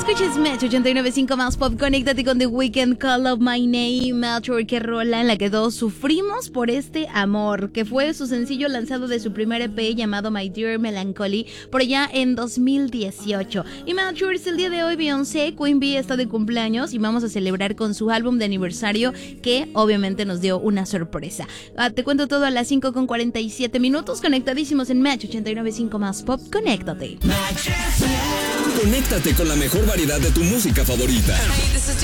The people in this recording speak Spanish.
Escuches Match 89.5 más pop. Conéctate con The Weeknd, Call Up My Name. Melchor, que rola en la que todos sufrimos por este amor, que fue su sencillo lanzado de su primer EP llamado My Dear Melancholy por allá en 2018. Y Melchor, el día de hoy Beyoncé, Queen Bee está de cumpleaños y vamos a celebrar con su álbum de aniversario, que obviamente nos dio una sorpresa. Te cuento todo a las 5:47. Conectadísimos en Match 89.5 más pop. Conéctate. Conéctate con la mejor variedad de tu música favorita. Hey, this is